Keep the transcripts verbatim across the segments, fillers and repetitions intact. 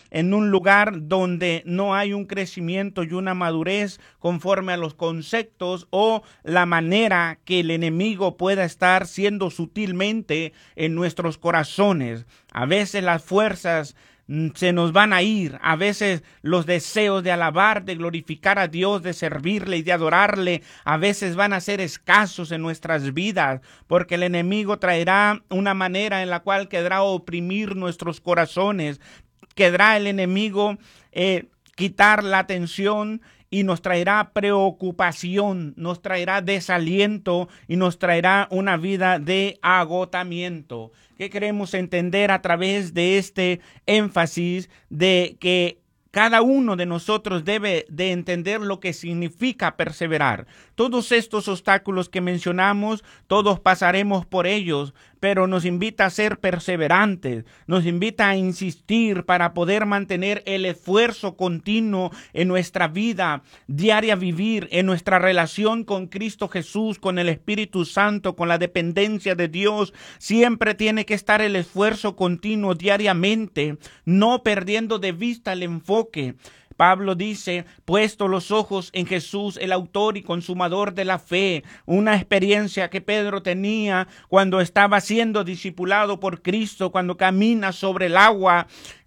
en un lugar donde no hay un crecimiento y una madurez conforme a los conceptos o la manera que el enemigo pueda estar siendo sutilmente en nuestros corazones. A veces las fuerzas se nos van a ir, a veces los deseos de alabar, de glorificar a Dios, de servirle y de adorarle, a veces van a ser escasos en nuestras vidas, porque el enemigo traerá una manera en la cual querrá oprimir nuestros corazones, querrá el enemigo eh, quitar la atención y nos traerá preocupación, nos traerá desaliento y nos traerá una vida de agotamiento. ¿Qué queremos entender a través de este énfasis de que cada uno de nosotros debe de entender lo que significa perseverar? Todos estos obstáculos que mencionamos, todos pasaremos por ellos, pero nos invita a ser perseverantes, nos invita a insistir para poder mantener el esfuerzo continuo en nuestra vida diaria, vivir en nuestra relación con Cristo Jesús, con el Espíritu Santo, con la dependencia de Dios. Siempre tiene que estar el esfuerzo continuo diariamente, no perdiendo de vista el enfoque. Pablo dice, puesto los ojos en Jesús, el autor y consumador de la fe, una experiencia que Pedro tenía cuando estaba siendo discipulado por Cristo, cuando camina sobre el agua.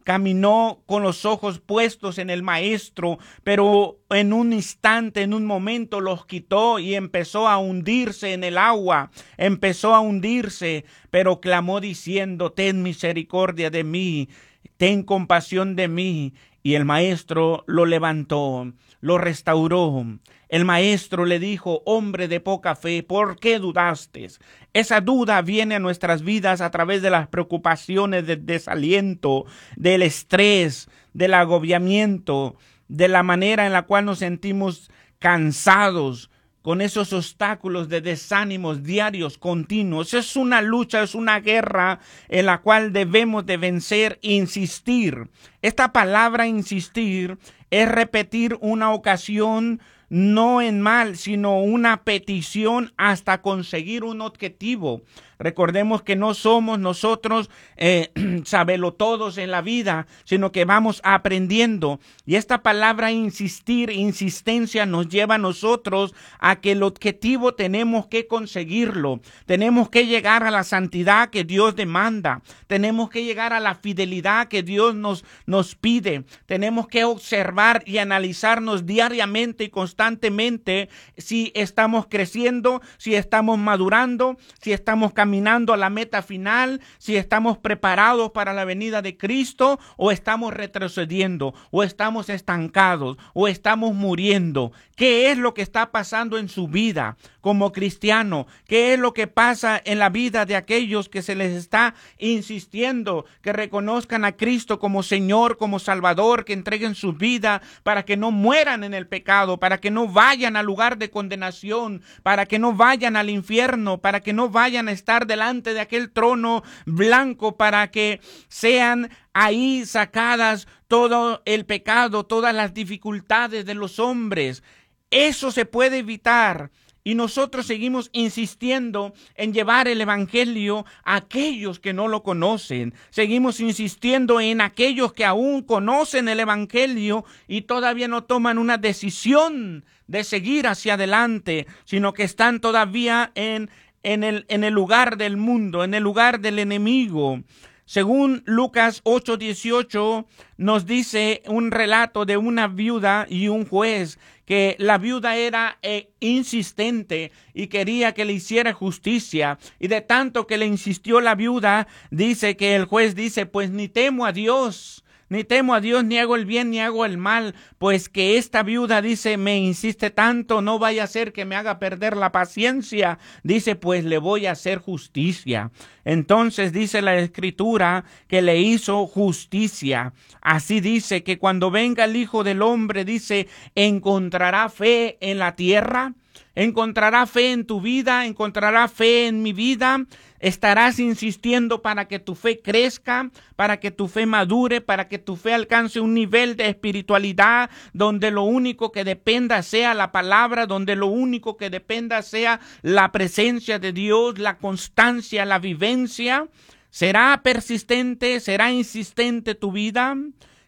Caminó con los ojos puestos en el Maestro, pero en un instante, en un momento los quitó y empezó a hundirse en el agua, empezó a hundirse, pero clamó diciendo, ten misericordia de mí, ten compasión de mí. Y el Maestro lo levantó, lo restauró. El Maestro le dijo, hombre de poca fe, ¿por qué dudaste? Esa duda viene a nuestras vidas a través de las preocupaciones, del desaliento, del estrés, del agobiamiento, de la manera en la cual nos sentimos cansados, con esos obstáculos de desánimos diarios, continuos. Es una lucha, es una guerra en la cual debemos de vencer e insistir. Esta palabra insistir es repetir una ocasión, no en mal, sino una petición hasta conseguir un objetivo. Recordemos que no somos nosotros eh, sabelotodos en la vida, sino que vamos aprendiendo. Y esta palabra insistir, insistencia, nos lleva a nosotros a que el objetivo tenemos que conseguirlo. Tenemos que llegar a la santidad que Dios demanda. Tenemos que llegar a la fidelidad que Dios nos, nos pide. Tenemos que observar y analizarnos diariamente y constantemente si estamos creciendo, si estamos madurando, si estamos caminando Caminando a la meta final, si estamos preparados para la venida de Cristo o estamos retrocediendo o estamos estancados o estamos muriendo. ¿Qué es lo que está pasando en su vida como cristiano? ¿Qué es lo que pasa en la vida de aquellos que se les está insistiendo que reconozcan a Cristo como Señor, como Salvador, que entreguen su vida para que no mueran en el pecado, para que no vayan al lugar de condenación, para que no vayan al infierno, para que no vayan a estar delante de aquel trono blanco, para que sean ahí sacadas todo el pecado, todas las dificultades de los hombres? Eso se puede evitar. Y nosotros seguimos insistiendo en llevar el evangelio a aquellos que no lo conocen. Seguimos insistiendo en aquellos que aún conocen el evangelio y todavía no toman una decisión de seguir hacia adelante, sino que están todavía en En el, en el lugar del mundo, en el lugar del enemigo. Según Lucas ocho dieciocho, nos dice un relato de una viuda y un juez, que la viuda era eh, insistente y quería que le hiciera justicia. Y de tanto que le insistió la viuda, dice que el juez dice, pues ni temo a Dios. Ni temo a Dios, ni hago el bien, ni hago el mal, pues que esta viuda, dice, me insiste tanto, no vaya a ser que me haga perder la paciencia. Dice, pues le voy a hacer justicia. Entonces dice la Escritura que le hizo justicia. Así dice que cuando venga el Hijo del Hombre, dice, ¿encontrará fe en la tierra? ¿Encontrará fe en tu vida? ¿Encontrará fe en mi vida? ¿Estarás insistiendo para que tu fe crezca, para que tu fe madure, para que tu fe alcance un nivel de espiritualidad donde lo único que dependa sea la palabra, donde lo único que dependa sea la presencia de Dios, la constancia, la vivencia? ¿Será persistente? ¿Será insistente tu vida?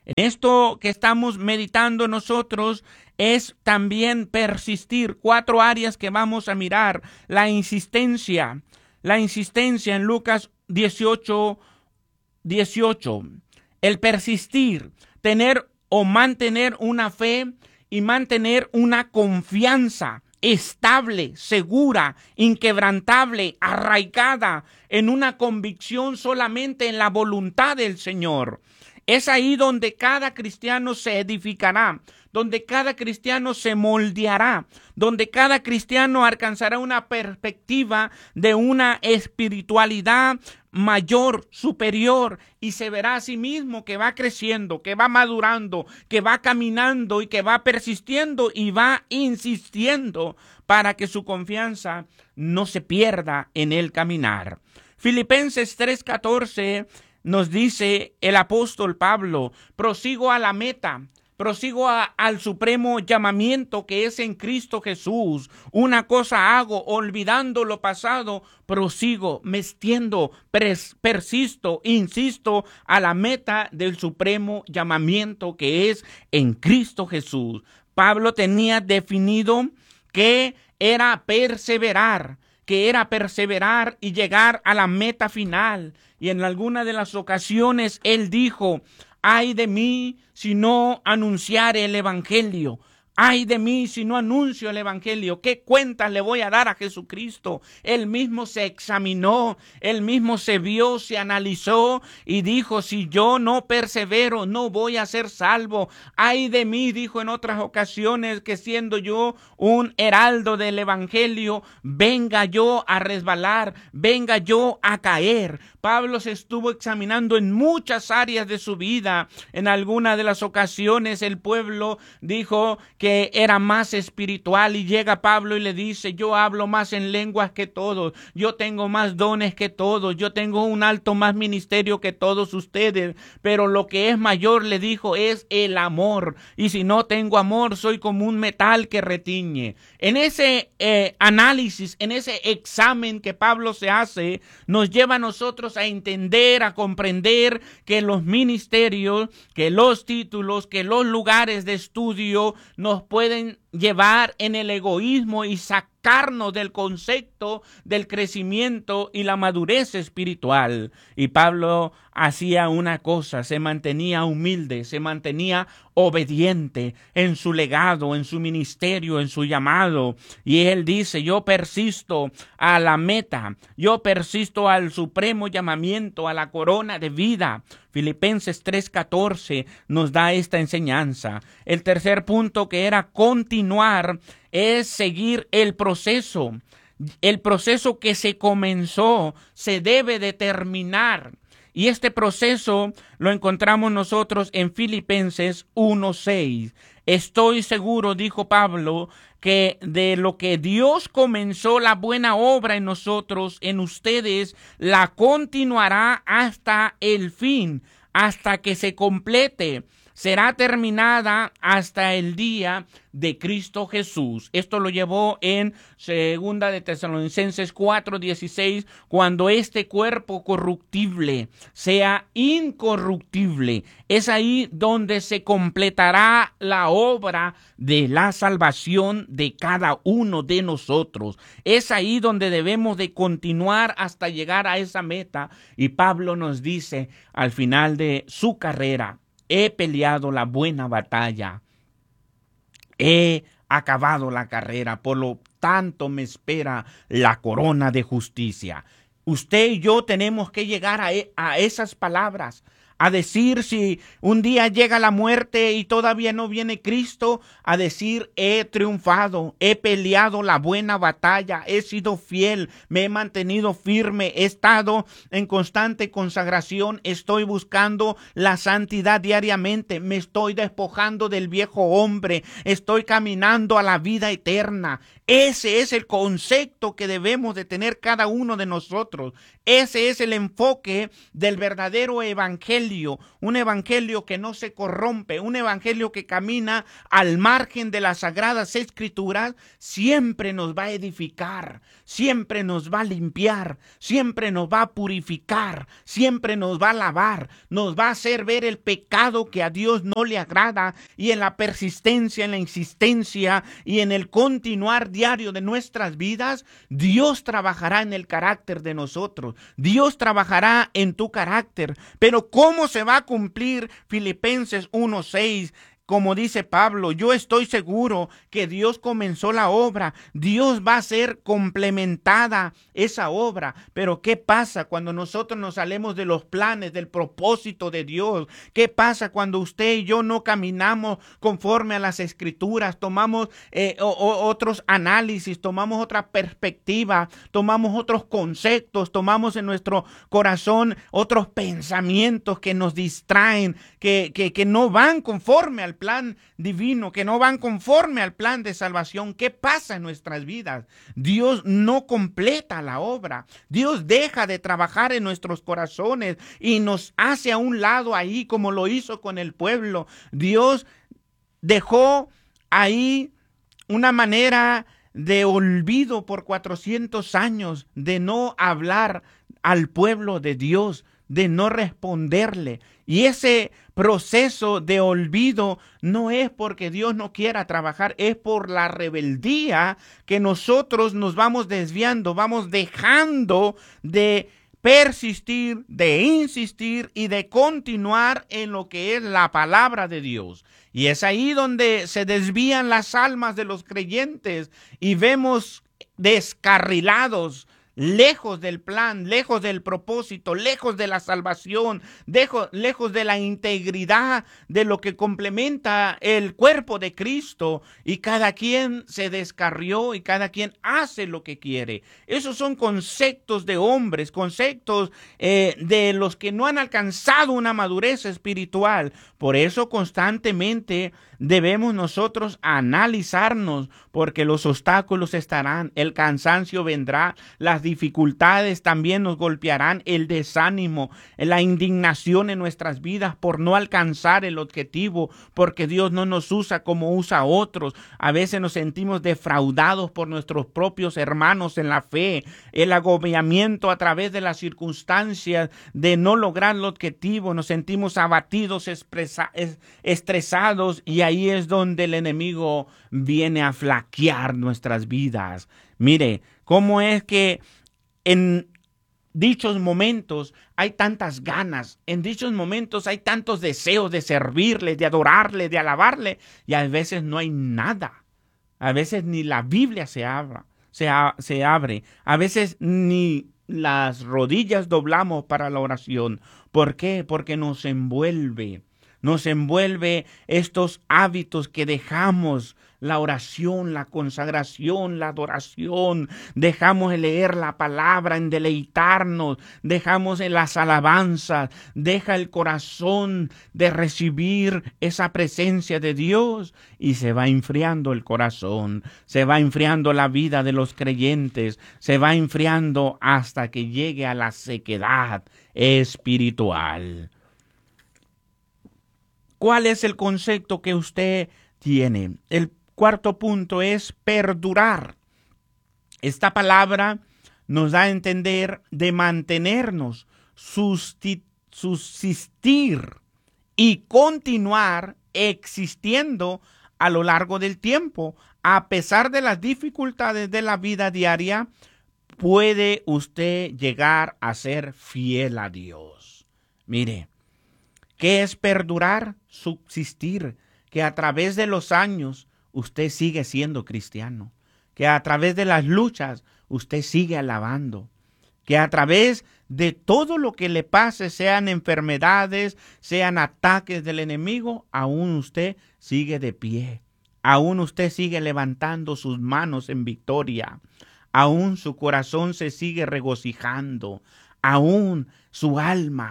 En esto que estamos meditando nosotros es también persistir. Cuatro áreas que vamos a mirar. La insistencia. La insistencia en Lucas dieciocho, dieciocho. El persistir, tener o mantener una fe y mantener una confianza estable, segura, inquebrantable, arraigada en una convicción solamente en la voluntad del Señor. Es ahí donde cada cristiano se edificará, donde cada cristiano se moldeará, donde cada cristiano alcanzará una perspectiva de una espiritualidad mayor, superior, y se verá a sí mismo que va creciendo, que va madurando, que va caminando y que va persistiendo y va insistiendo para que su confianza no se pierda en el caminar. Filipenses tres catorce nos dice el apóstol Pablo: prosigo a la meta, prosigo a, al supremo llamamiento que es en Cristo Jesús. Una cosa hago, olvidando lo pasado, prosigo, me extiendo, pres, persisto, insisto a la meta del supremo llamamiento que es en Cristo Jesús. Pablo tenía definido que era perseverar, que era perseverar y llegar a la meta final. Y en alguna de las ocasiones él dijo: ay de mí si no anunciare el evangelio. Ay de mí si no anuncio el evangelio. ¿Qué cuentas le voy a dar a Jesucristo? Él mismo se examinó, él mismo se vio, se analizó y dijo: si yo no persevero, no voy a ser salvo. Ay de mí, dijo en otras ocasiones, que siendo yo un heraldo del evangelio, venga yo a resbalar, venga yo a caer. Pablo se estuvo examinando en muchas áreas de su vida. En alguna de las ocasiones el pueblo dijo que era más espiritual, y llega Pablo y le dice: yo hablo más en lenguas que todos, yo tengo más dones que todos, yo tengo un alto más ministerio que todos ustedes, pero lo que es mayor, le dijo, es el amor, y si no tengo amor soy como un metal que retiñe. En ese eh, análisis, en ese examen que Pablo se hace, nos lleva a nosotros a entender, a comprender que los ministerios, que los títulos, que los lugares de estudio nos pueden llevar en el egoísmo y sacarnos del concepto del crecimiento y la madurez espiritual. Y Pablo hacía una cosa: se mantenía humilde, se mantenía obediente en su legado, en su ministerio, en su llamado. Y él dice: yo persisto a la meta, yo persisto al supremo llamamiento, a la corona de vida. Filipenses tres catorce nos da esta enseñanza. El tercer punto, que era continuar, es seguir el proceso. El proceso que se comenzó se debe de terminar. Y este proceso lo encontramos nosotros en Filipenses uno seis. Estoy seguro, dijo Pablo, que de lo que Dios comenzó la buena obra en nosotros, en ustedes, la continuará hasta el fin, hasta que se complete. Será terminada hasta el día de Cristo Jesús. Esto lo llevó en segunda de Tesalonicenses cuatro dieciséis, cuando este cuerpo corruptible sea incorruptible. Es ahí donde se completará la obra de la salvación de cada uno de nosotros. Es ahí donde debemos de continuar hasta llegar a esa meta. Y Pablo nos dice al final de su carrera: he peleado la buena batalla, he acabado la carrera, por lo tanto me espera la corona de justicia. Usted y yo tenemos que llegar a, a esas palabras, a decir, si un día llega la muerte y todavía no viene Cristo, a decir: he triunfado, he peleado la buena batalla, he sido fiel, me he mantenido firme, he estado en constante consagración, estoy buscando la santidad diariamente, me estoy despojando del viejo hombre, estoy caminando a la vida eterna. Ese es el concepto que debemos de tener cada uno de nosotros. Ese es el enfoque del verdadero evangelio evangelio, un evangelio que no se corrompe, un evangelio que camina al margen de las sagradas escrituras, siempre nos va a edificar, siempre nos va a limpiar, siempre nos va a purificar, siempre nos va a lavar, nos va a hacer ver el pecado que a Dios no le agrada, y en la persistencia, en la insistencia y en el continuar diario de nuestras vidas, Dios trabajará en el carácter de nosotros. Dios trabajará en tu carácter. Pero ¿cómo se va a cumplir Filipenses uno seis? Como dice Pablo, yo estoy seguro que Dios comenzó la obra. Dios va a ser complementada esa obra. Pero ¿qué pasa cuando nosotros nos salemos de los planes, del propósito de Dios? ¿Qué pasa cuando usted y yo no caminamos conforme a las escrituras? Tomamos eh, o, o, otros análisis, tomamos otra perspectiva, tomamos otros conceptos, tomamos en nuestro corazón otros pensamientos que nos distraen, que, que, que no van conforme al plan divino, que no van conforme al plan de salvación. ¿Qué pasa en nuestras vidas? Dios no completa la obra. Dios deja de trabajar en nuestros corazones y nos hace a un lado ahí, como lo hizo con el pueblo. Dios dejó ahí una manera de olvido por cuatrocientos años, de no hablar al pueblo de Dios, de no responderle. Y ese proceso de olvido no es porque Dios no quiera trabajar, es por la rebeldía que nosotros nos vamos desviando, vamos dejando de persistir, de insistir y de continuar en lo que es la palabra de Dios. Y es ahí donde se desvían las almas de los creyentes y vemos descarrilados, lejos del plan, lejos del propósito, lejos de la salvación, lejos, lejos de la integridad de lo que complementa el cuerpo de Cristo, y cada quien se descarrió y cada quien hace lo que quiere. Esos son conceptos de hombres, conceptos eh, de los que no han alcanzado una madurez espiritual. Por eso constantemente debemos nosotros analizarnos, porque los obstáculos estarán, el cansancio vendrá, las dificultades también nos golpearán, el desánimo, la indignación en nuestras vidas por no alcanzar el objetivo, porque Dios no nos usa como usa a otros. A veces nos sentimos defraudados por nuestros propios hermanos en la fe, el agobiamiento a través de las circunstancias de no lograr el objetivo, nos sentimos abatidos, expresa, es, estresados, y ahí es donde el enemigo viene a flaquear nuestras vidas. Mire, cómo es que en dichos momentos hay tantas ganas, en dichos momentos hay tantos deseos de servirle, de adorarle, de alabarle, y a veces no hay nada. A veces ni la Biblia se abra, se, a, se abre, a veces ni las rodillas doblamos para la oración. ¿Por qué? Porque nos envuelve. Nos envuelve estos hábitos que dejamos, la oración, la consagración, la adoración. Dejamos de leer la palabra, en deleitarnos. Dejamos en las alabanzas. Deja el corazón de recibir esa presencia de Dios y se va enfriando el corazón. Se va enfriando la vida de los creyentes. Se va enfriando hasta que llegue a la sequedad espiritual. ¿Cuál es el concepto que usted tiene? El cuarto punto es perdurar. Esta palabra nos da a entender de mantenernos, subsistir y continuar existiendo a lo largo del tiempo. A pesar de las dificultades de la vida diaria, puede usted llegar a ser fiel a Dios. Mire, ¿qué es perdurar? Subsistir, que a través de los años usted sigue siendo cristiano, que a través de las luchas usted sigue alabando, que a través de todo lo que le pase, sean enfermedades, sean ataques del enemigo, aún usted sigue de pie, aún usted sigue levantando sus manos en victoria, aún su corazón se sigue regocijando, aún su alma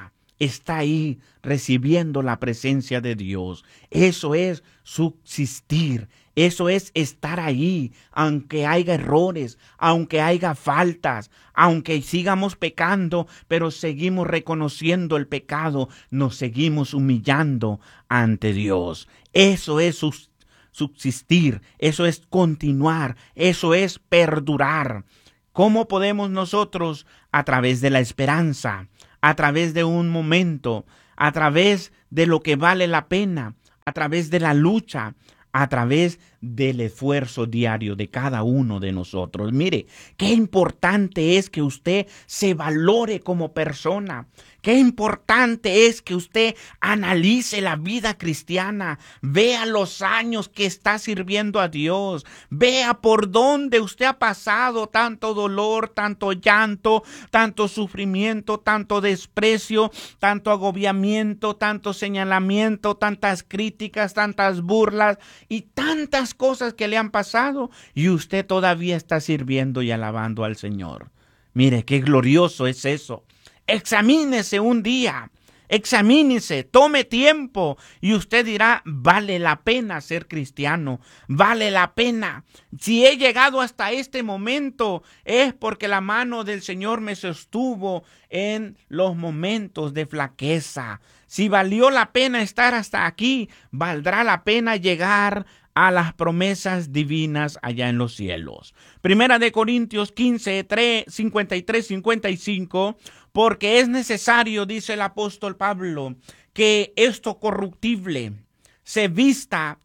está ahí recibiendo la presencia de Dios. Eso es subsistir. Eso es estar ahí, aunque haya errores, aunque haya faltas, aunque sigamos pecando, pero seguimos reconociendo el pecado, nos seguimos humillando ante Dios. Eso es subsistir, eso es continuar, eso es perdurar. ¿Cómo podemos nosotros? A través de la esperanza, a través de un momento, a través de lo que vale la pena, a través de la lucha, a través del esfuerzo diario de cada uno de nosotros. Mire, qué importante es que usted se valore como persona. Qué importante es que usted analice la vida cristiana, vea los años que está sirviendo a Dios, vea por dónde usted ha pasado tanto dolor, tanto llanto, tanto sufrimiento, tanto desprecio, tanto agobiamiento, tanto señalamiento, tantas críticas, tantas burlas y tantas cosas que le han pasado, y usted todavía está sirviendo y alabando al Señor. Mire, qué glorioso es eso. Examínese un día, examínese, tome tiempo y usted dirá, vale la pena ser cristiano, vale la pena. Si he llegado hasta este momento es porque la mano del Señor me sostuvo en los momentos de flaqueza. Si valió la pena estar hasta aquí, valdrá la pena llegar a las promesas divinas allá en los cielos. Primera de Corintios quince, cincuenta y tres, cincuenta y cinco, porque es necesario, dice el apóstol Pablo, que esto corruptible se vista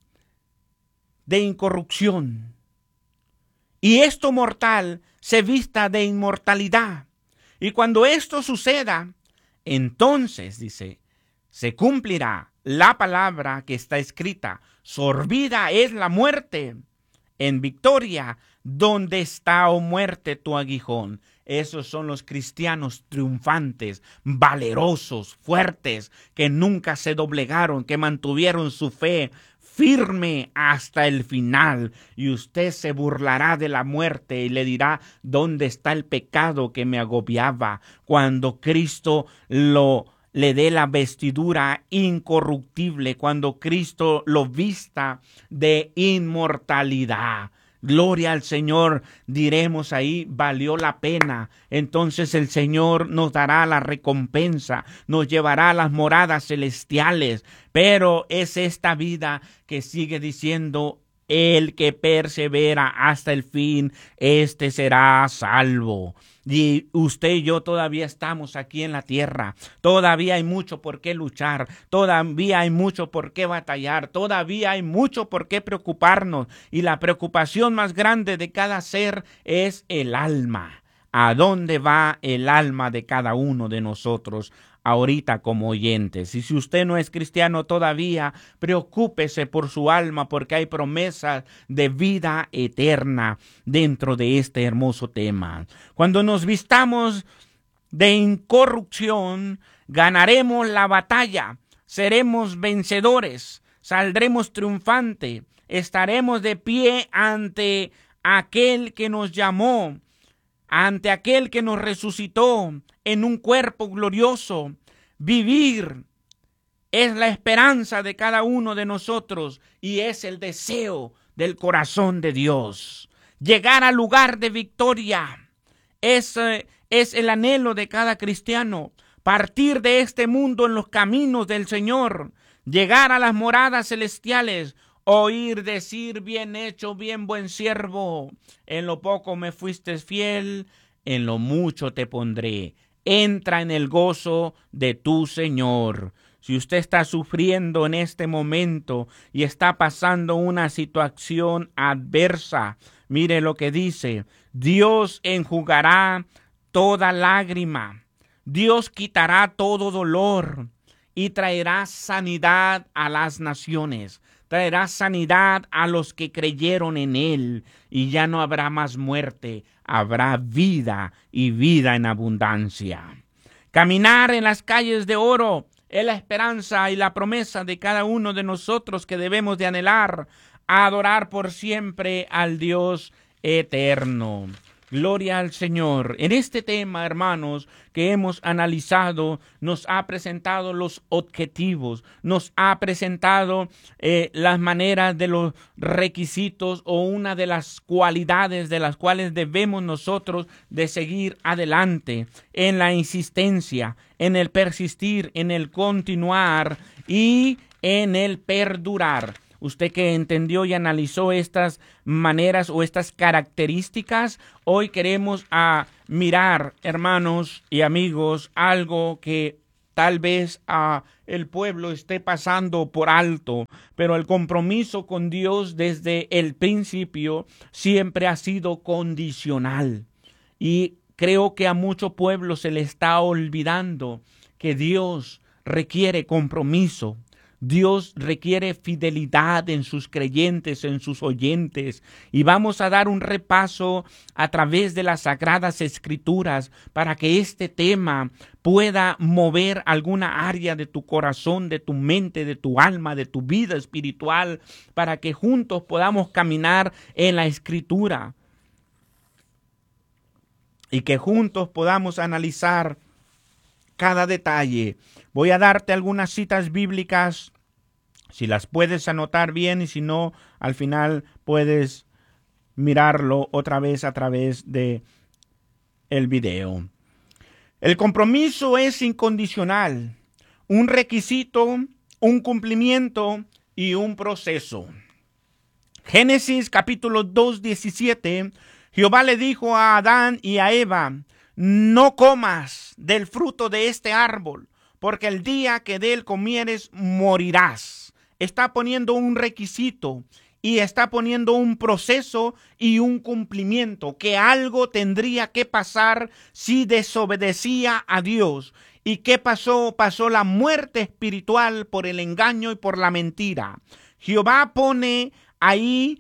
de incorrupción y esto mortal se vista de inmortalidad. Y cuando esto suceda, entonces, dice, se cumplirá la palabra que está escrita: sorbida es la muerte, en victoria, ¿dónde está, oh muerte, tu aguijón? Esos son los cristianos triunfantes, valerosos, fuertes, que nunca se doblegaron, que mantuvieron su fe firme hasta el final. Y usted se burlará de la muerte y le dirá, ¿dónde está el pecado que me agobiaba? Cuando Cristo lo le dé la vestidura incorruptible, cuando Cristo lo vista de inmortalidad. Gloria al Señor, diremos ahí, valió la pena. Entonces el Señor nos dará la recompensa, nos llevará a las moradas celestiales. Pero es esta vida que sigue diciendo, el que persevera hasta el fin, este será salvo. Y usted y yo todavía estamos aquí en la tierra. Todavía hay mucho por qué luchar. Todavía hay mucho por qué batallar. Todavía hay mucho por qué preocuparnos. Y la preocupación más grande de cada ser es el alma. ¿A dónde va el alma de cada uno de nosotros ahorita como oyentes? Y si usted no es cristiano todavía, preocúpese por su alma, porque hay promesas de vida eterna dentro de este hermoso tema. Cuando nos vistamos de incorrupción, ganaremos la batalla, seremos vencedores, saldremos triunfantes, estaremos de pie ante aquel que nos llamó, ante aquel que nos resucitó en un cuerpo glorioso. Vivir es la esperanza de cada uno de nosotros y es el deseo del corazón de Dios. Llegar al lugar de victoria es, eh, es el anhelo de cada cristiano. Partir de este mundo en los caminos del Señor, llegar a las moradas celestiales, oír decir, bien hecho, bien buen siervo, en lo poco me fuiste fiel, en lo mucho te pondré. Entra en el gozo de tu Señor. Si usted está sufriendo en este momento y está pasando una situación adversa, mire lo que dice: Dios enjugará toda lágrima, Dios quitará todo dolor y traerá sanidad a las naciones. Traerá sanidad a los que creyeron en Él, y ya no habrá más muerte, habrá vida y vida en abundancia. Caminar en las calles de oro es la esperanza y la promesa de cada uno de nosotros que debemos de anhelar, a adorar por siempre al Dios eterno. Gloria al Señor. En este tema, hermanos, que hemos analizado, nos ha presentado los objetivos, nos ha presentado eh, las maneras de los requisitos o una de las cualidades de las cuales debemos nosotros de seguir adelante en la insistencia, en el persistir, en el continuar y en el perdurar. Usted que entendió y analizó estas maneras o estas características, hoy queremos a mirar, hermanos y amigos, algo que tal vez a el pueblo esté pasando por alto, pero el compromiso con Dios desde el principio siempre ha sido condicional. Y creo que a mucho pueblo se le está olvidando que Dios requiere compromiso. Dios requiere fidelidad en sus creyentes, en sus oyentes. Y vamos a dar un repaso a través de las Sagradas Escrituras para que este tema pueda mover alguna área de tu corazón, de tu mente, de tu alma, de tu vida espiritual, para que juntos podamos caminar en la Escritura y que juntos podamos analizar cada detalle. Voy a darte algunas citas bíblicas, si las puedes anotar bien, y si no, al final puedes mirarlo otra vez a través de el video. El compromiso es incondicional, un requisito, un cumplimiento y un proceso. Génesis capítulo dos, diecisiete, Jehová le dijo a Adán y a Eva: no comas del fruto de este árbol, porque el día que de él comieres morirás. Está poniendo un requisito y está poniendo un proceso y un cumplimiento, que algo tendría que pasar si desobedecía a Dios. ¿Y qué pasó? Pasó la muerte espiritual por el engaño y por la mentira. Jehová pone ahí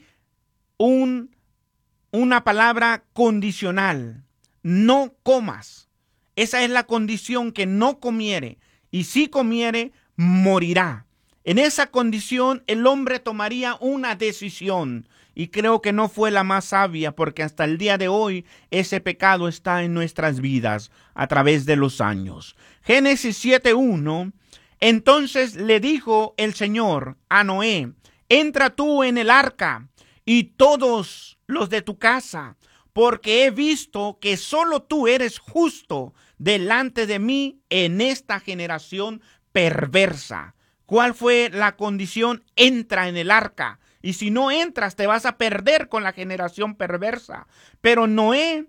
un, una palabra condicional. No comas. Esa es la condición, que no comiere. Y si comiere, morirá. En esa condición, el hombre tomaría una decisión. Y creo que no fue la más sabia, porque hasta el día de hoy ese pecado está en nuestras vidas a través de los años. Génesis siete uno. Entonces le dijo el Señor a Noé: entra tú en el arca y todos los de tu casa, porque he visto que solo tú eres justo delante de mí en esta generación perversa. ¿Cuál fue la condición? Entra en el arca. Y si no entras, te vas a perder con la generación perversa. Pero Noé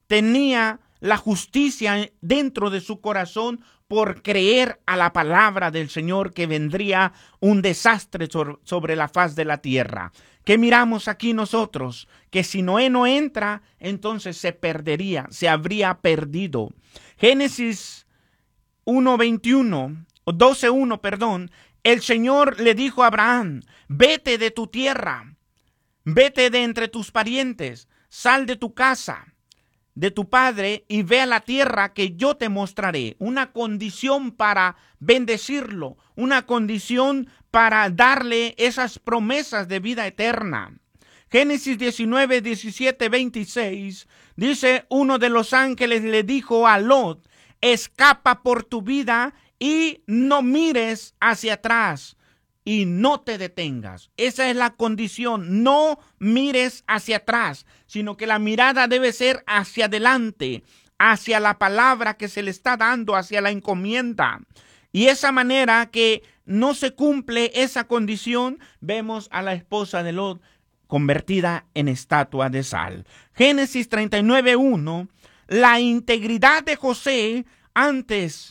tenía la justicia dentro de su corazón por creer a la palabra del Señor, que vendría un desastre sobre la faz de la tierra. ¿Qué miramos aquí nosotros? Que si Noé no entra, entonces se perdería, se habría perdido. Génesis uno veintiuno, doce uno, perdón. El Señor le dijo a Abraham: vete de tu tierra, vete de entre tus parientes, sal de tu casa, de tu padre, y ve a la tierra que yo te mostraré. Una condición para bendecirlo, una condición para darle esas promesas de vida eterna. Génesis diecinueve, diecisiete, veintiséis, dice: uno de los ángeles le dijo a Lot: escapa por tu vida y no mires hacia atrás y no te detengas. Esa es la condición. No mires hacia atrás, sino que la mirada debe ser hacia adelante, hacia la palabra que se le está dando, hacia la encomienda. Y esa manera que no se cumple esa condición, vemos a la esposa de Lot convertida en estatua de sal. Génesis treinta y nueve uno. La integridad de José antes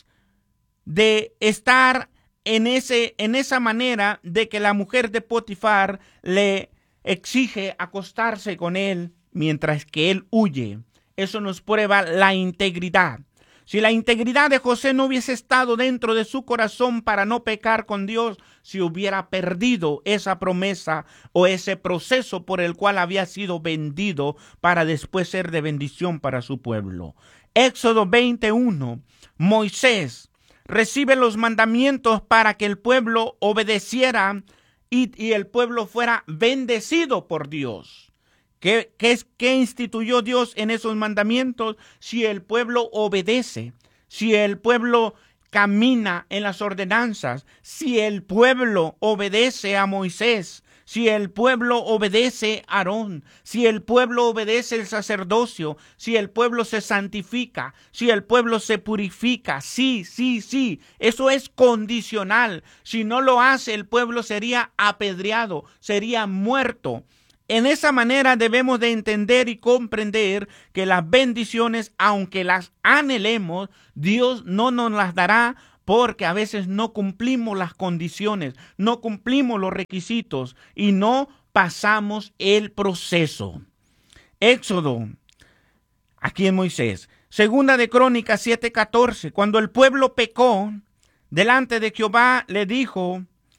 de estar en, ese, en esa manera de que la mujer de Potifar le exige acostarse con él mientras que él huye. Eso nos prueba la integridad. Si la integridad de José no hubiese estado dentro de su corazón para no pecar con Dios, se hubiera perdido esa promesa o ese proceso por el cual había sido vendido para después ser de bendición para su pueblo. Éxodo veintiuno. Moisés recibe los mandamientos para que el pueblo obedeciera y, y el pueblo fuera bendecido por Dios. ¿Qué, qué, es, ¿Qué instituyó Dios en esos mandamientos? Si el pueblo obedece, si el pueblo camina en las ordenanzas, si el pueblo obedece a Moisés, si el pueblo obedece a Aarón, si el pueblo obedece el sacerdocio, si el pueblo se santifica, si el pueblo se purifica, sí, sí, sí, eso es condicional. Si no lo hace, el pueblo sería apedreado, sería muerto. En esa manera debemos de entender y comprender que las bendiciones, aunque las anhelemos, Dios no nos las dará, porque a veces no cumplimos las condiciones, no cumplimos los requisitos y no pasamos el proceso. Éxodo, aquí en Moisés. Segunda de Crónicas siete catorce. Cuando el pueblo pecó delante de Jehová, le dijo: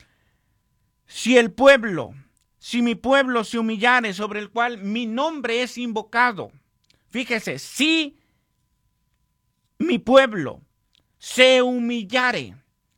si el pueblo, si mi pueblo se humillare, sobre el cual mi nombre es invocado. Fíjese, si mi pueblo se humillare,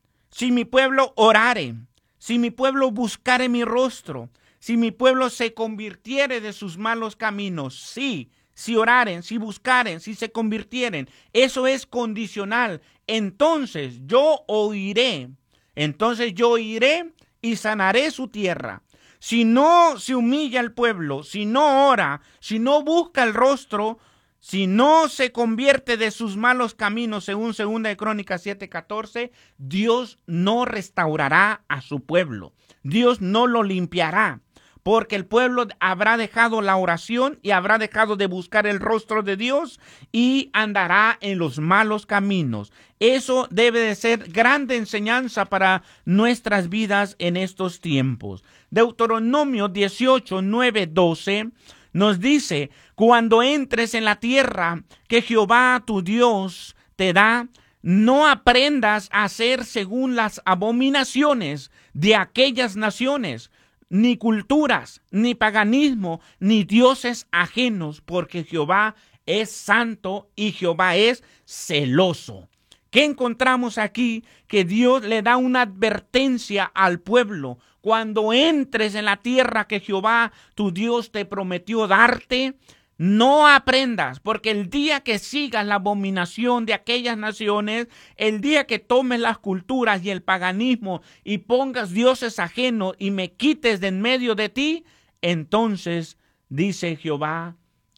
si mi pueblo orare, si mi pueblo buscare mi rostro, si mi pueblo se convirtiere de sus malos caminos, sí, si oraren, si buscaren, si se convirtieren, eso es condicional. Entonces yo oiré, entonces yo iré y sanaré su tierra. Si no se humilla el pueblo, si no ora, si no busca el rostro, si no se convierte de sus malos caminos, según Segunda de Crónicas siete catorce, Dios no restaurará a su pueblo. Dios no lo limpiará, porque el pueblo habrá dejado la oración y habrá dejado de buscar el rostro de Dios y andará en los malos caminos. Eso debe de ser grande enseñanza para nuestras vidas en estos tiempos. Deuteronomio dieciocho, nueve, doce nos dice: cuando entres en la tierra que Jehová tu Dios te da, no aprendas a hacer según las abominaciones de aquellas naciones, ni culturas, ni paganismo, ni dioses ajenos, porque Jehová es santo y Jehová es celoso. ¿Qué encontramos aquí? Que Dios le da una advertencia al pueblo. Cuando entres en la tierra que Jehová tu Dios te prometió darte, no aprendas, porque el día que sigas la abominación de aquellas naciones, el día que tomes las culturas y el paganismo y pongas dioses ajenos y me quites de en medio de ti, entonces dice Jehová: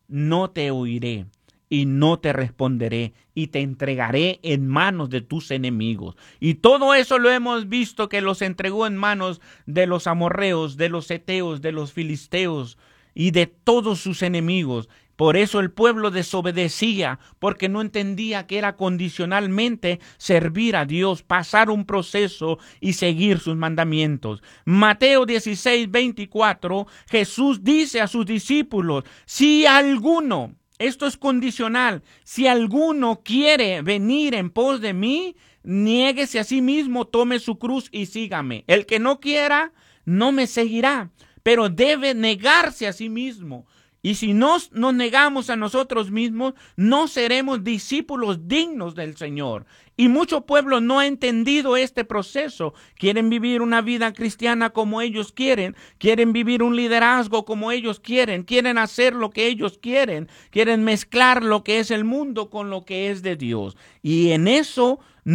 no te oiré y no te responderé y te entregaré en manos de tus enemigos. Y todo eso lo hemos visto, que los entregó en manos de los amorreos, de los heteos, de los filisteos y de todos sus enemigos. Por eso el pueblo desobedecía, porque no entendía que era condicionalmente servir a Dios, pasar un proceso y seguir sus mandamientos. Mateo dieciséis, veinticuatro, Jesús dice a sus discípulos: si alguno, esto es condicional, si alguno quiere venir en pos de mí, niéguese a sí mismo, tome su cruz y sígame. El que no quiera, no me seguirá, pero debe negarse a sí mismo. Y si nos, nos negamos a nosotros mismos, no seremos discípulos dignos del Señor. Y mucho pueblo no ha entendido este proceso. Quieren vivir una vida cristiana como ellos quieren. Quieren vivir un liderazgo como ellos quieren. Quieren hacer lo que ellos quieren. Quieren mezclar lo que es el mundo con lo que es de Dios. Y en eso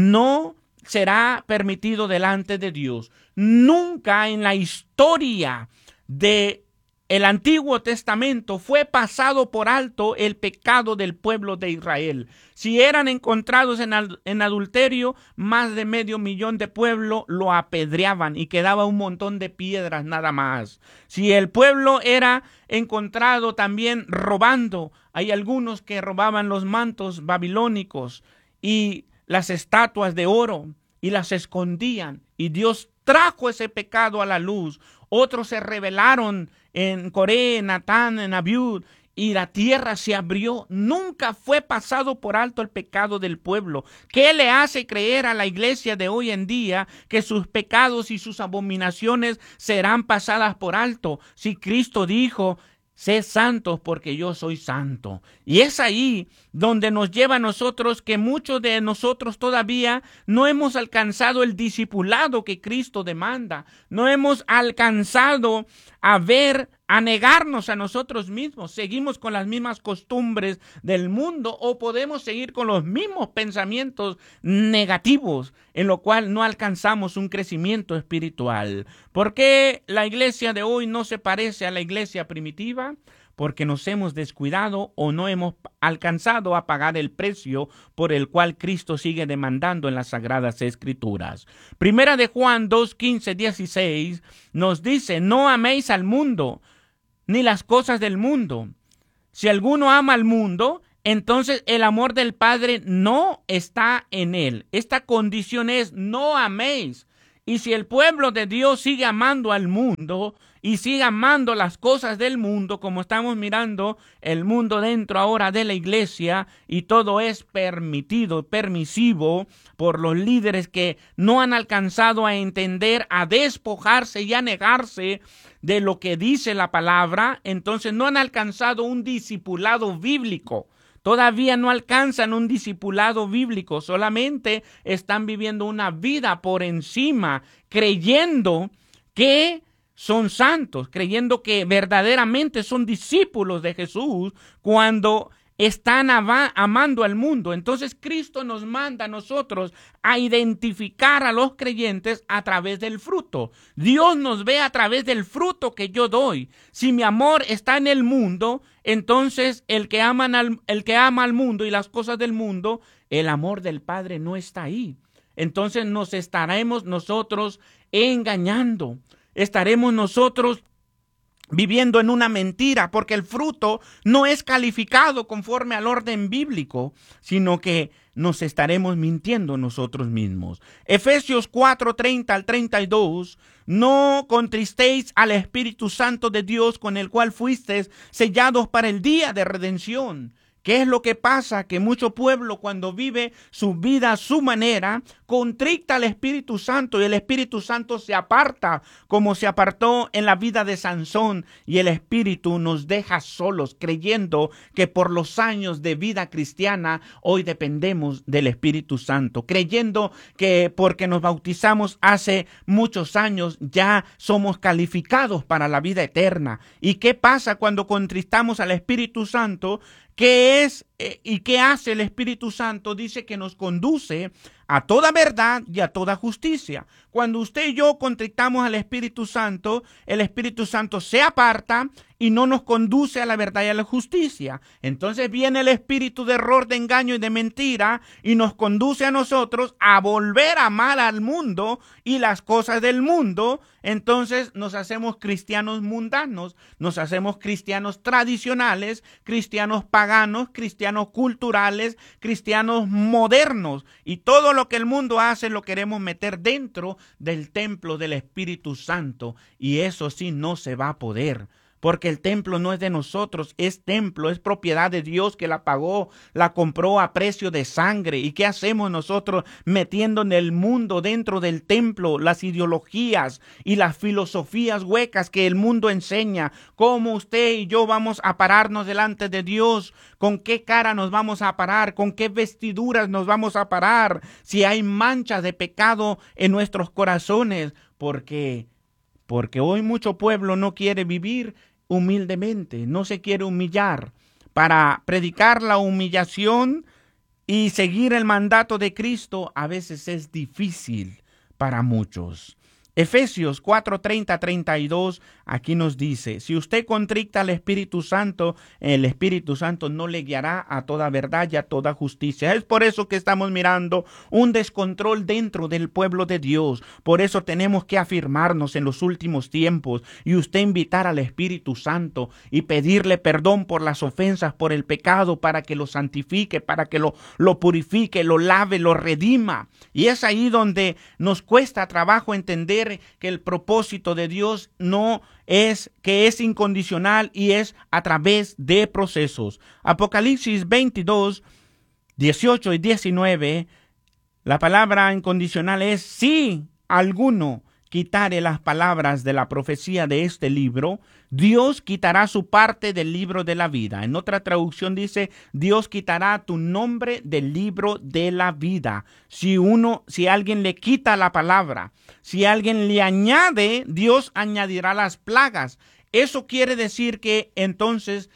no será permitido delante de Dios. Nunca en la historia de el Antiguo Testamento fue pasado por alto el pecado del pueblo de Israel. Si eran encontrados en, al, en adulterio, más de medio millón de pueblo lo apedreaban y quedaba un montón de piedras nada más. Si el pueblo era encontrado también robando, hay algunos que robaban los mantos babilónicos y las estatuas de oro y las escondían, y Dios trajo ese pecado a la luz. Otros se rebelaron en Coré, en Natán, en Abiud, y la tierra se abrió. Nunca fue pasado por alto el pecado del pueblo. ¿Qué le hace creer a la iglesia de hoy en día que sus pecados y sus abominaciones serán pasadas por alto? Si Cristo dijo: sed santos porque yo soy santo. Y es ahí donde nos lleva a nosotros que muchos de nosotros todavía no hemos alcanzado el discipulado que Cristo demanda. No hemos alcanzado a ver a negarnos a nosotros mismos. Seguimos con las mismas costumbres del mundo o podemos seguir con los mismos pensamientos negativos, en lo cual no alcanzamos un crecimiento espiritual. ¿Por qué la iglesia de hoy no se parece a la iglesia primitiva? Porque nos hemos descuidado o no hemos alcanzado a pagar el precio por el cual Cristo sigue demandando en las Sagradas Escrituras. Primera de Juan dos, quince, dieciséis nos dice: no améis al mundo, ni las cosas del mundo. Si alguno ama al mundo, entonces el amor del Padre no está en él. Esta condición es: no améis. Y si el pueblo de Dios sigue amando al mundo y sigue amando las cosas del mundo, como estamos mirando el mundo dentro ahora de la iglesia, y todo es permitido, permisivo por los líderes que no han alcanzado a entender, a despojarse y a negarse de lo que dice la palabra, entonces no han alcanzado un discipulado bíblico. Todavía no alcanzan un discipulado bíblico, solamente están viviendo una vida por encima, creyendo que son santos, creyendo que verdaderamente son discípulos de Jesús cuando están amando al mundo. Entonces Cristo nos manda a nosotros a identificar a los creyentes a través del fruto. Dios nos ve a través del fruto que yo doy. Si mi amor está en el mundo, entonces el que ama al, el que ama al mundo y las cosas del mundo, el amor del Padre no está ahí. Entonces nos estaremos nosotros engañando. Estaremos nosotros viviendo en una mentira, porque el fruto no es calificado conforme al orden bíblico, sino que nos estaremos mintiendo nosotros mismos. Efesios cuatro, treinta al treinta y dos: no contristéis al Espíritu Santo de Dios, con el cual fuisteis sellados para el día de redención. ¿Qué es lo que pasa? Que mucho pueblo, cuando vive su vida a su manera, contricta al Espíritu Santo, y el Espíritu Santo se aparta, como se apartó en la vida de Sansón, y el Espíritu nos deja solos, creyendo que por los años de vida cristiana hoy dependemos del Espíritu Santo, creyendo que porque nos bautizamos hace muchos años ya somos calificados para la vida eterna. ¿Y qué pasa cuando contristamos al Espíritu Santo? ¿Qué es eh, y qué hace el Espíritu Santo? Dice que nos conduce a toda verdad y a toda justicia. Cuando usted y yo contrictamos al Espíritu Santo, el Espíritu Santo se aparta y no nos conduce a la verdad y a la justicia. Entonces viene el espíritu de error, de engaño y de mentira y nos conduce a nosotros a volver a amar al mundo y las cosas del mundo. Entonces nos hacemos cristianos mundanos, nos hacemos cristianos tradicionales, cristianos paganos, cristianos culturales, cristianos modernos, y todo lo que el mundo hace lo queremos meter dentro del templo del Espíritu Santo, y eso sí no se va a poder. Porque el templo no es de nosotros, es templo, es propiedad de Dios que la pagó, la compró a precio de sangre. ¿Y qué hacemos nosotros metiendo en el mundo dentro del templo las ideologías y las filosofías huecas que el mundo enseña? ¿Cómo usted y yo vamos a pararnos delante de Dios? ¿Con qué cara nos vamos a parar? ¿Con qué vestiduras nos vamos a parar? Si hay manchas de pecado en nuestros corazones, porque Porque hoy mucho pueblo no quiere vivir humildemente, no se quiere humillar. Para predicar la humillación y seguir el mandato de Cristo a veces es difícil para muchos. Efesios cuatro, treinta, treinta y dos, aquí nos dice: si usted contricta al Espíritu Santo, el Espíritu Santo no le guiará a toda verdad y a toda justicia. Es por eso que estamos mirando un descontrol dentro del pueblo de Dios. Por eso tenemos que afirmarnos en los últimos tiempos y usted invitar al Espíritu Santo y pedirle perdón por las ofensas, por el pecado, para que lo santifique, para que lo, lo purifique, lo lave, lo redima. Y es ahí donde nos cuesta trabajo entender que el propósito de Dios no es, que es incondicional y es a través de procesos. Apocalipsis veintidós, dieciocho y diecinueve, la palabra incondicional es: si alguno quitare las palabras de la profecía de este libro, Dios quitará su parte del libro de la vida. En otra traducción dice: Dios quitará tu nombre del libro de la vida. Si uno, si alguien le quita la palabra, si alguien le añade, Dios añadirá las plagas. eso quiere decir que entonces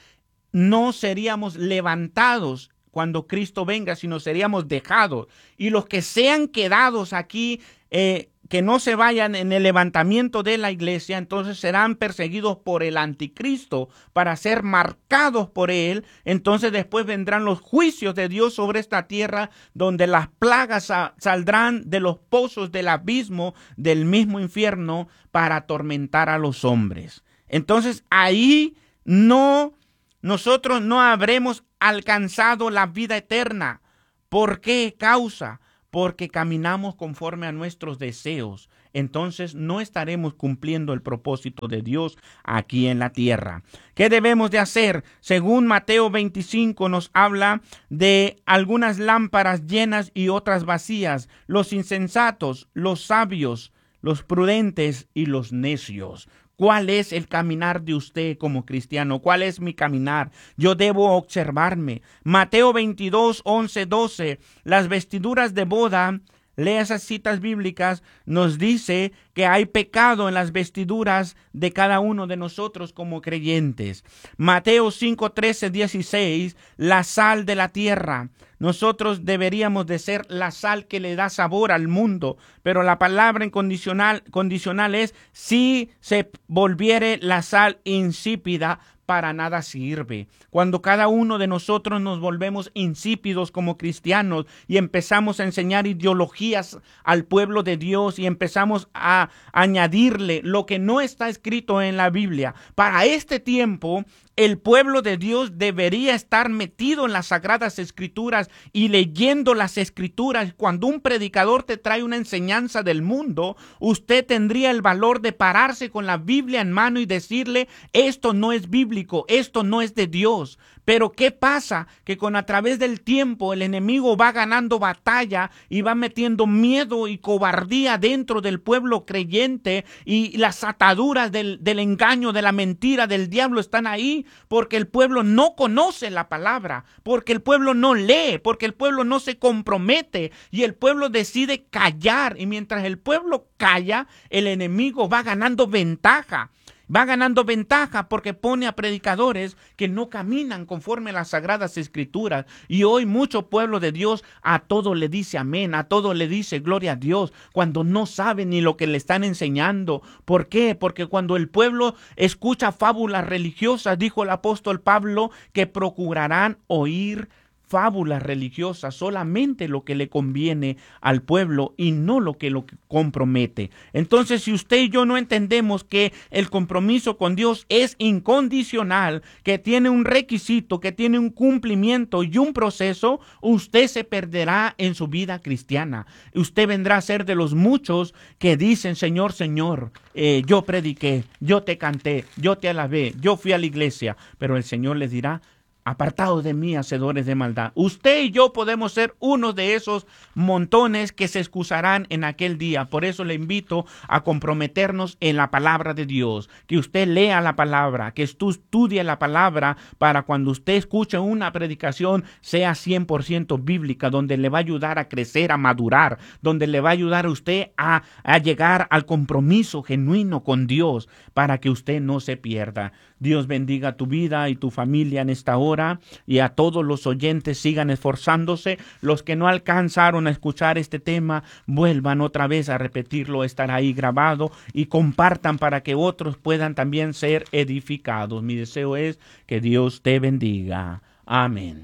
no seríamos levantados cuando Cristo venga, sino seríamos dejados. Y los que sean quedados aquí, eh, que no se vayan en el levantamiento de la iglesia, entonces serán perseguidos por el anticristo para ser marcados por él. Entonces después vendrán los juicios de Dios sobre esta tierra, donde las plagas sa- saldrán de los pozos del abismo, del mismo infierno, para atormentar a los hombres. Entonces ahí no, nosotros no habremos alcanzado la vida eterna. ¿Por qué causa? Porque caminamos conforme a nuestros deseos. Entonces no estaremos cumpliendo el propósito de Dios aquí en la tierra. ¿Qué debemos de hacer? Según Mateo veinticinco nos habla de algunas lámparas llenas y otras vacías, los insensatos, los sabios, los prudentes y los necios. ¿Cuál es el caminar de usted como cristiano? ¿Cuál es mi caminar? Yo debo observarme. Mateo veintidós, once, doce. Las vestiduras de boda, lea esas citas bíblicas, nos dice que hay pecado en las vestiduras de cada uno de nosotros como creyentes. Mateo cinco, trece, dieciséis. La sal de la tierra. Nosotros deberíamos de ser la sal que le da sabor al mundo, pero la palabra incondicional condicional es: si se volviere la sal insípida, para nada sirve. Cuando cada uno de nosotros nos volvemos insípidos como cristianos y empezamos a enseñar ideologías al pueblo de Dios y empezamos a añadirle lo que no está escrito en la Biblia, para este tiempo el pueblo de Dios debería estar metido en las Sagradas Escrituras y leyendo las Escrituras. Cuando un predicador te trae una enseñanza del mundo, usted tendría el valor de pararse con la Biblia en mano y decirle: esto no es bíblico, esto no es de Dios. Pero ¿qué pasa? Que con a través del tiempo el enemigo va ganando batalla y va metiendo miedo y cobardía dentro del pueblo creyente, y las ataduras del, del engaño, de la mentira, del diablo están ahí, porque el pueblo no conoce la palabra, porque el pueblo no lee, porque el pueblo no se compromete y el pueblo decide callar. Y mientras el pueblo calla, el enemigo va ganando ventaja. Va ganando ventaja porque pone a predicadores que no caminan conforme a las Sagradas Escrituras. Y hoy mucho pueblo de Dios a todo le dice amén, a todo le dice gloria a Dios, cuando no sabe ni lo que le están enseñando. ¿Por qué? Porque cuando el pueblo escucha fábulas religiosas, dijo el apóstol Pablo, que procurarán oír fábulas religiosas, solamente lo que le conviene al pueblo y no lo que lo compromete. Entonces, si usted y yo no entendemos que el compromiso con Dios es incondicional, que tiene un requisito, que tiene un cumplimiento y un proceso, usted se perderá en su vida cristiana. Usted vendrá a ser de los muchos que dicen: Señor, Señor, eh, yo prediqué, yo te canté, yo te alabé, yo fui a la iglesia. Pero el Señor les dirá: apartados de mí, hacedores de maldad. Usted y yo podemos ser uno de esos montones que se excusarán en aquel día. Por eso le invito a comprometernos en la palabra de Dios, que usted lea la palabra, que estudie la palabra, para cuando usted escuche una predicación sea cien por ciento bíblica, donde le va a ayudar a crecer, a madurar, donde le va a ayudar a usted a, a llegar al compromiso genuino con Dios, para que usted no se pierda. Dios bendiga tu vida y tu familia en esta hora, y a todos los oyentes sigan esforzándose. Los que no alcanzaron a escuchar este tema, vuelvan otra vez a repetirlo, estará ahí grabado, y compartan para que otros puedan también ser edificados. Mi deseo es que Dios te bendiga. Amén.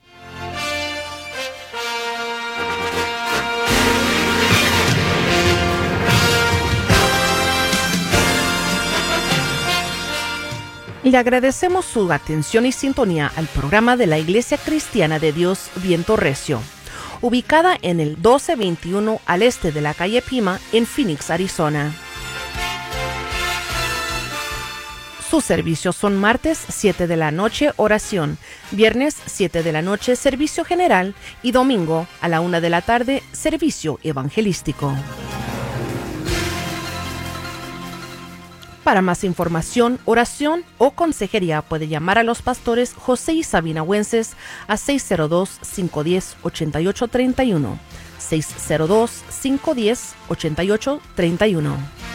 Le agradecemos su atención y sintonía al programa de la Iglesia Cristiana de Dios Viento Recio, ubicada en el doce veintiuno al este de la calle Pima en Phoenix, Arizona. Sus servicios son martes siete de la noche, oración, viernes siete de la noche, servicio general, y domingo a la una de la tarde, servicio evangelístico. Para más información, oración o consejería puede llamar a los pastores José y Sabina Wences a seis cero dos, cinco uno cero, ocho ocho tres uno, seis cero dos, cinco uno cero, ocho ocho tres uno.